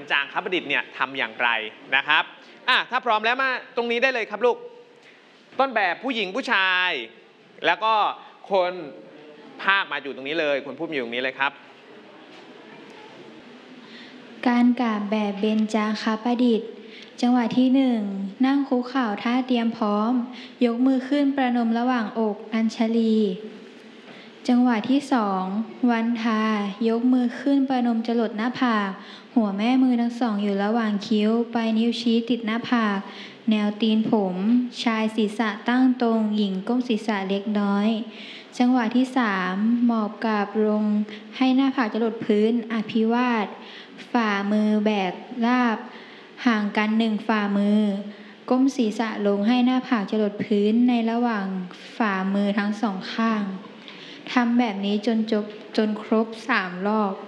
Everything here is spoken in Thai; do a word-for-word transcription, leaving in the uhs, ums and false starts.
จางคประดิษฐ์เนี่ยทำอย่างไรนะครับอ่ะถ้าพร้อมแล้วมาตรงนี้ได้เลยครับลูกต้นแบบผู้หญิงผู้ชายแล้วก็คนภาคมาอยู่ตรงนี้เลยคนพูดอยู่ตรงนี้เลยครับการกราบแบบเบญจางคประดิษฐ์จังหวะที่หนึ่งนั่งคุกเข่าท่าเตรียมพร้อมยกมือขึ้นประนมระหว่างอกอัญชลีจังหวะที่สองวันทายกมือขึ้นประนมจรดหน้าผากหัวแม่มือทั้งสองอยู่ระหว่างคิ้วปลายนิ้วชี้ติดหน้าผากแนวตีนผมชายศีรษะตั้งตรงหญิงก้มศีรษะเล็กน้อยจังหวะที่สามหมอบกราบลงให้หน้าผากจรดพื้นอภิวาทฝ่ามือแบกราบห่างกันหนึ่งฝ่ามือก้มศีรษะลงให้หน้าผากจรดพื้นในระหว่างฝ่ามือทั้งสองข้างทำแบบนี้จนจบจนครบสามรอบ